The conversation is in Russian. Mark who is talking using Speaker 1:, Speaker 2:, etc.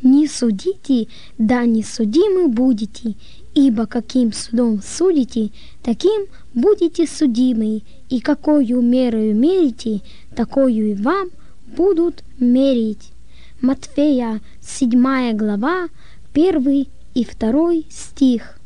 Speaker 1: Не судите, да не судимы будете, ибо каким судом судите, таким будете судимы, и какою мерою мерите, такою и вам будут мерить. Матфея, 7 глава, 1 и 2 стих.